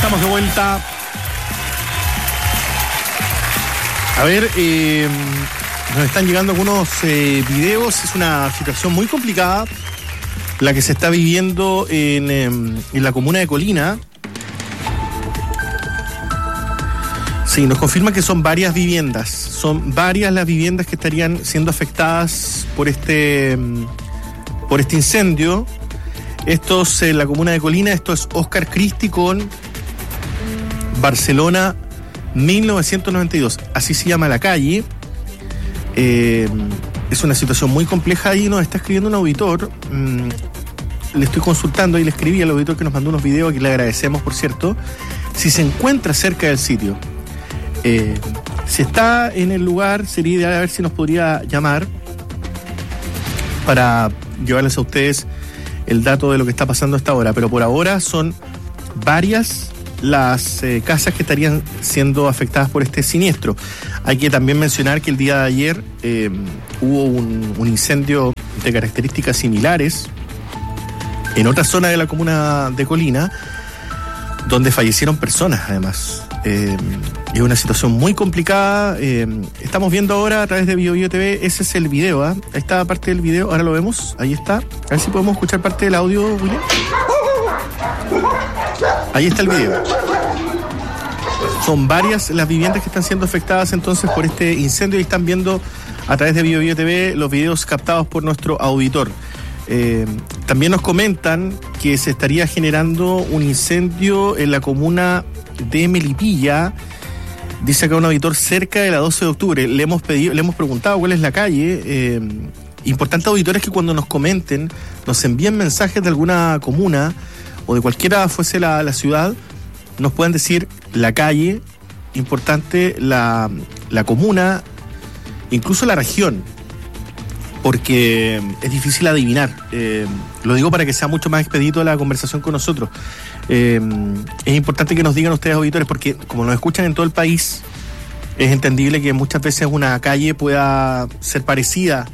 estamos de vuelta. A ver, nos están llegando algunos videos. Es una situación muy complicada la que se está viviendo en la comuna de Colina. Sí, nos confirman que son varias viviendas. Son varias las viviendas que estarían siendo afectadas por este incendio. Esto es en la comuna de Colina. Esto es Oscar Cristi con Barcelona 1992. Así se llama la calle. Es una situación muy compleja y nos está escribiendo un auditor. Le estoy consultando y le escribí al auditor que nos mandó unos videos, que le agradecemos, por cierto, si se encuentra cerca del sitio. Si está en el lugar, sería ideal a ver si nos podría llamar para llevarles a ustedes el dato de lo que está pasando hasta ahora. Pero por ahora son varias las casas que estarían siendo afectadas por este siniestro. Hay que también mencionar que el día de ayer hubo un incendio de características similares en otra zona de la comuna de Colina, donde fallecieron personas además. Es una situación muy complicada. Estamos viendo ahora a través de BioBio TV, ese es el video, ¿eh? Ahí está parte del video, ahora lo vemos, ahí está. A ver si podemos escuchar parte del audio, William. Ahí está el video. Son varias las viviendas que están siendo afectadas entonces por este incendio y están viendo a través de BioBio TV los videos captados por nuestro auditor. También nos comentan que se estaría generando un incendio en la comuna de Melipilla. Dice acá un auditor, cerca de la 12 de octubre. Le hemos preguntado cuál es la calle. Importante, auditores, que cuando nos comenten, nos envíen mensajes de alguna comuna o de cualquiera fuese la ciudad, nos puedan decir la calle, importante la comuna, incluso la región, porque es difícil adivinar. Lo digo para que sea mucho más expedito la conversación con nosotros. Es importante que nos digan ustedes, auditores, porque como nos escuchan en todo el país, es entendible que muchas veces una calle pueda ser parecida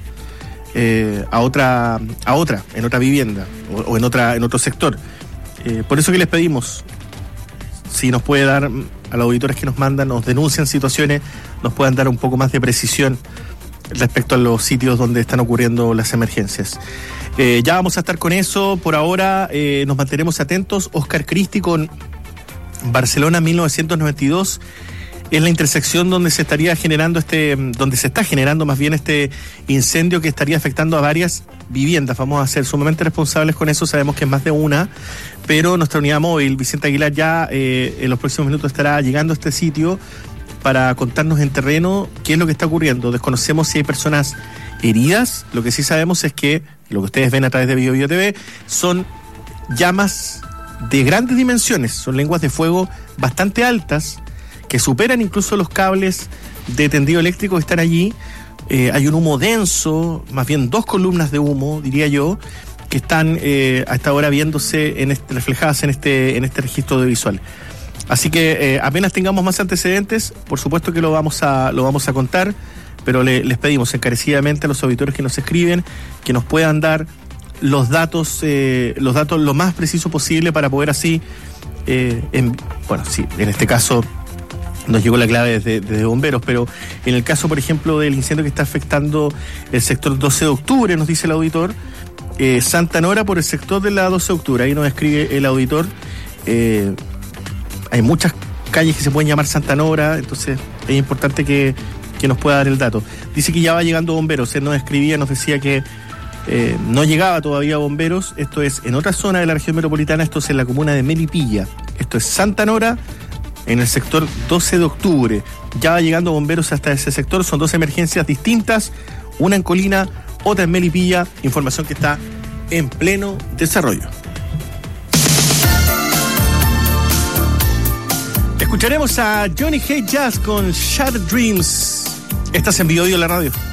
a otra en otra vivienda o en otro sector. Por eso que les pedimos, si nos puede dar, a los auditores que nos mandan, nos denuncian situaciones, nos puedan dar un poco más de precisión respecto a los sitios donde están ocurriendo las emergencias. Ya vamos a estar con eso. Por ahora nos mantenemos atentos. Oscar Cristi con Barcelona 1992 es la intersección donde se estaría generando donde se está generando más bien este incendio que estaría afectando a varias viviendas. Vamos a ser sumamente responsables con eso, sabemos que es más de una, pero nuestra unidad móvil, Vicente Aguilar, ya en los próximos minutos estará llegando a este sitio para contarnos en terreno qué es lo que está ocurriendo. Desconocemos si hay personas heridas. Lo que sí sabemos es que lo que ustedes ven a través de BioBio TV son llamas de grandes dimensiones, son lenguas de fuego bastante altas que superan incluso los cables de tendido eléctrico que están allí. Hay un humo denso, más bien dos columnas de humo, diría yo, que están a esta hora viéndose reflejadas en este registro audiovisual. Así que apenas tengamos más antecedentes, por supuesto que lo vamos a contar, pero les pedimos encarecidamente a los auditores que nos escriben que nos puedan dar los datos lo más preciso posible para poder así, en este caso nos llegó la clave desde bomberos, pero en el caso, por ejemplo, del incendio que está afectando el sector 12 de octubre, nos dice el auditor, Santa Nora por el sector de la 12 de octubre, ahí nos escribe el auditor. Hay muchas calles que se pueden llamar Santa Nora, entonces es importante que nos pueda dar el dato. Dice que ya va llegando bomberos, él nos escribía, nos decía que no llegaba todavía bomberos. Esto es en otra zona de la región metropolitana, esto es en la comuna de Melipilla, esto es Santa Nora, en el sector 12 de octubre. Ya va llegando bomberos hasta ese sector, son dos emergencias distintas, una en Colina, otra en Melipilla, información que está en pleno desarrollo. Escucharemos a Johnny Hate Jazz con Shattered Dreams. Estás en BioBio la radio.